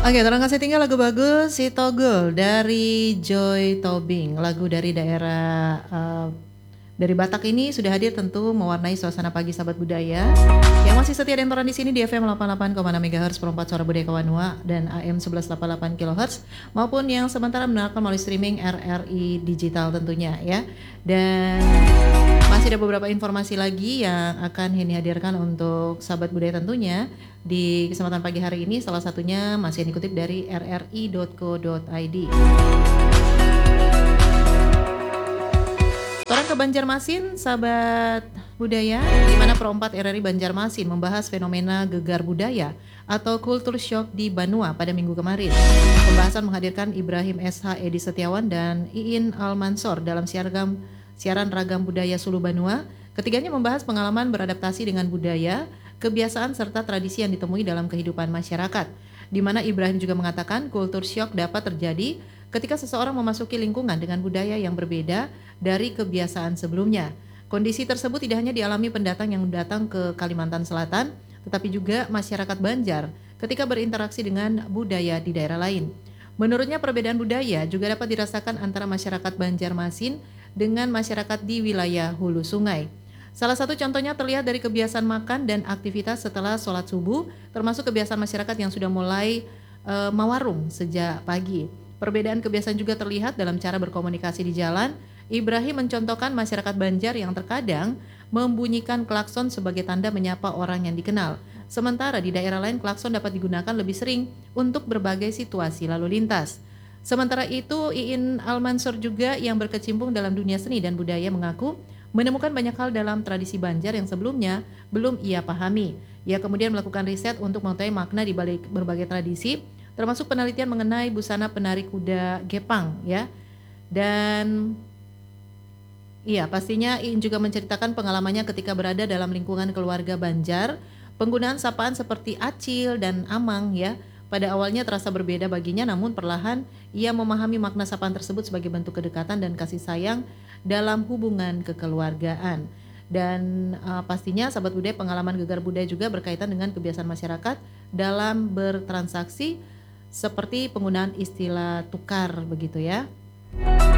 Oke, terima kasih tinggal lagu bagus si Togel dari Joy Tobing. Lagu dari daerah dari Batak ini sudah hadir tentu mewarnai suasana pagi sahabat budaya. Yang masih setia dan toran di sini di FM 88,6 MHz perempat suara budaya Kawanua dan AM 1188 kHz maupun yang sementara mendengarkan melalui streaming RRI digital tentunya ya. Dan masih ada beberapa informasi lagi yang akan Heni hadirkan untuk sahabat budaya tentunya di kesempatan pagi hari ini, salah satunya masih dikutip dari rri.co.id. Orang ke Banjarmasin, sahabat budaya, di mana Pro 4 RRI Banjarmasin membahas fenomena gegar budaya atau culture shock di Banua pada minggu kemarin. Pembahasan menghadirkan Ibrahim SH Edi Setiawan dan Iin Almansor dalam siaran ragam budaya Sulu Banua. Ketiganya membahas pengalaman beradaptasi dengan budaya, kebiasaan serta tradisi yang ditemui dalam kehidupan masyarakat. Di mana Ibrahim juga mengatakan culture shock dapat terjadi ketika seseorang memasuki lingkungan dengan budaya yang berbeda dari kebiasaan sebelumnya. Kondisi tersebut tidak hanya dialami pendatang yang datang ke Kalimantan Selatan, tetapi juga masyarakat Banjar ketika berinteraksi dengan budaya di daerah lain. Menurutnya perbedaan budaya juga dapat dirasakan antara masyarakat Banjarmasin dengan masyarakat di wilayah hulu sungai. Salah satu contohnya terlihat dari kebiasaan makan dan aktivitas setelah sholat subuh, termasuk kebiasaan masyarakat yang sudah mulai mawarung sejak pagi. Perbedaan kebiasaan juga terlihat dalam cara berkomunikasi di jalan. Ibrahim mencontohkan masyarakat Banjar yang terkadang membunyikan klakson sebagai tanda menyapa orang yang dikenal. Sementara di daerah lain klakson dapat digunakan lebih sering untuk berbagai situasi lalu lintas. Sementara itu, Iin Almansor juga yang berkecimpung dalam dunia seni dan budaya mengaku menemukan banyak hal dalam tradisi Banjar yang sebelumnya belum ia pahami. Ia kemudian melakukan riset untuk mengetahui makna di balik berbagai tradisi, termasuk penelitian mengenai busana penari kuda Gepang ya. Dan iya, pastinya Iin juga menceritakan pengalamannya ketika berada dalam lingkungan keluarga Banjar. Penggunaan sapaan seperti acil dan amang ya, pada awalnya terasa berbeda baginya, namun perlahan ia memahami makna sapaan tersebut sebagai bentuk kedekatan dan kasih sayang dalam hubungan kekeluargaan. Dan pastinya sahabat budaya, pengalaman gegar budaya juga berkaitan dengan kebiasaan masyarakat dalam bertransaksi seperti penggunaan istilah tukar begitu ya.